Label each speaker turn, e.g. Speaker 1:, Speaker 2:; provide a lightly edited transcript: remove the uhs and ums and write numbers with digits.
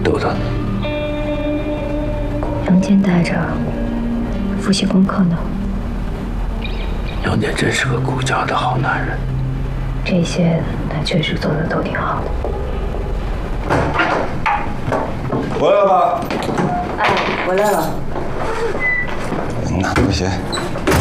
Speaker 1: 豆的。
Speaker 2: 杨戬带着复习功课呢。
Speaker 1: 杨戬真是个顾家的好男人。
Speaker 2: 这些他确实做的都挺好的。
Speaker 3: 回来了吧？
Speaker 2: 哎，回来了。
Speaker 3: 拿拖鞋。